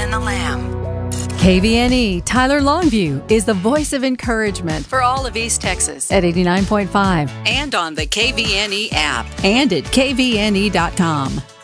and the Lamb. KVNE Tyler Longview is the voice of encouragement For all of East Texas. at 89.5 And on the KVNE app. and at kvne.com.